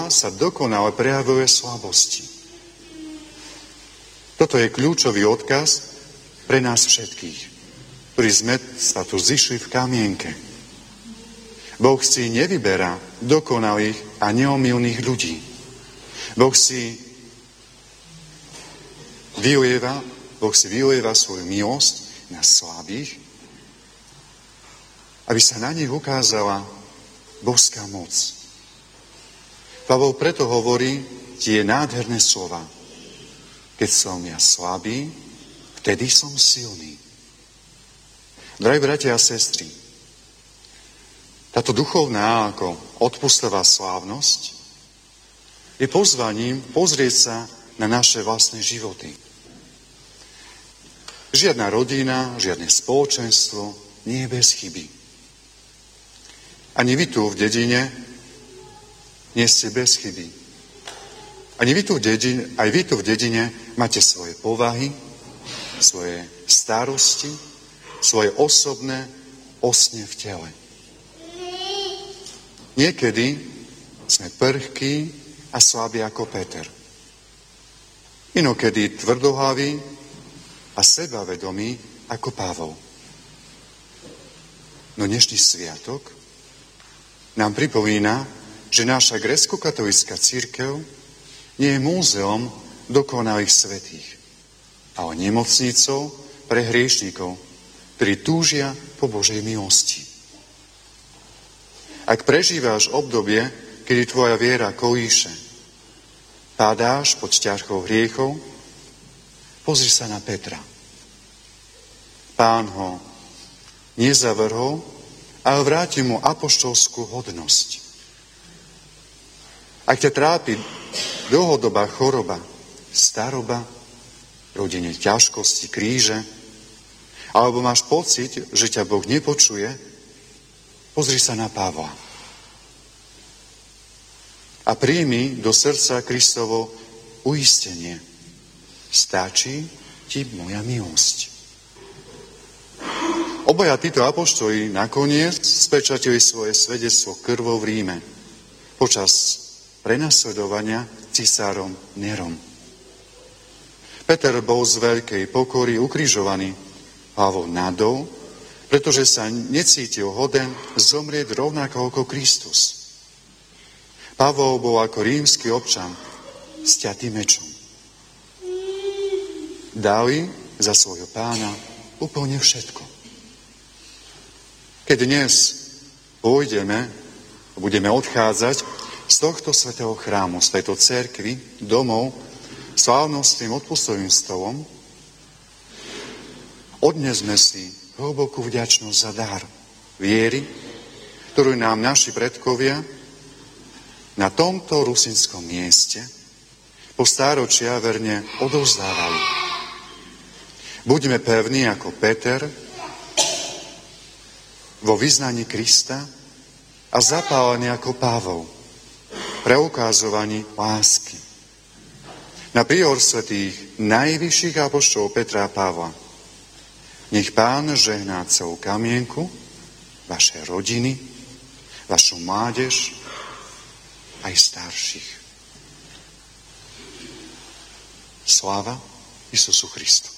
sila sa dokonale prejavuje v slabosti. Toto je kľúčový odkaz pre nás všetkých, ktorí sme sa tu zišli v kamienke. Boh si nevyberá dokonalých a neomylných ľudí. Boh si vylieva svoju milosť na slabých, aby sa na nich ukázala božská moc. Pavol preto hovorí tie nádherné slova. Keď som ja slabý, vtedy som silný. Drahí bratia a sestry, táto duchovná ako odpustová slávnosť je pozvaním pozrieť sa na naše vlastné životy. Žiadna rodina, žiadne spoločenstvo nie je bez chyby. Ani vy tu v dedine nie ste bez chyby. Aj vy tu v dedine máte svoje povahy, svoje starosti, svoje osobné osne v tele. Niekedy sme prchkí a slabí ako Peter. Inokedy tvrdohlaví a sebavedomí ako Pavol. No dnešný sviatok nám pripomína, že naša grécko-katolická cirkev nie je múzeum dokonalých svätých, ale nemocnicou pre hriešnikov, ktorí túžia po Božej milosti. Ak prežíváš obdobie, kedy tvoja viera kolíše, pádáš pod ťarchou hriechov, pozri sa na Petra. Pán ho nezavrhol, ale vráti mu apoštolskú hodnosť. Ak ťa trápi dlhodobá choroba, staroba, rodine ťažkosti, kríže, alebo máš pocit, že ťa Boh nepočuje, pozri sa na Pavla. A príjmi do srdca Kristovo uistenie. Stačí ti moja milosť. Obaja títo apoštoli nakoniec spečatili svoje svedectvo krvou v Ríme počas prenasledovania cisárom Nerom. Peter bol z veľkej pokory ukrižovaný, hlavou nadol, pretože sa necítil hoden zomrieť rovnako ako Kristus. Pavol bol ako rímsky občan sťatý mečom. Dali za svojho pána úplne všetko. Keď dnes pôjdeme, budeme odchádzať z tohto svätého chrámu, z tejto cerkvy, domov, slávnostným odpustovým stolom, odnesme si hlbokú vďačnosť za dar viery, ktorú nám naši predkovia na tomto rusinskom mieste po stáročia verne odovzdávali. Buďme pevní ako Peter vo vyznaní Krista a zapálení ako Pavol pre ukázovaní lásky. Na príhor svätých najvyšších apoštolov Petra a Pavla nech Pán žehná celú kamienku, vaše rodiny, vašu mládež, aj starších. Sláva Isusu Christu.